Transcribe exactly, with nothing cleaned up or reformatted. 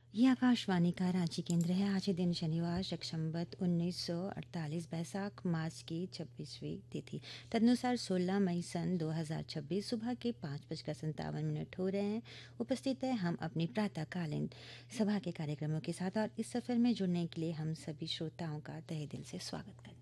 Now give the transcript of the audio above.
ये आकाशवाणी का रांची केंद्र है। आज के दिन शनिवार शकशंबत उन्नीस सौ अड़तालीस बैसाख मास की छब्बीसवीं तिथि तदनुसार सोलह मई सन दो हज़ार छब्बीस सुबह के पाँच बजकर संतावन मिनट हो रहे हैं। उपस्थित है हम अपनी प्रातःकालीन सभा के कार्यक्रमों के साथ और इस सफर में जुड़ने के लिए हम सभी श्रोताओं का तहे दिल से स्वागत करते हैं।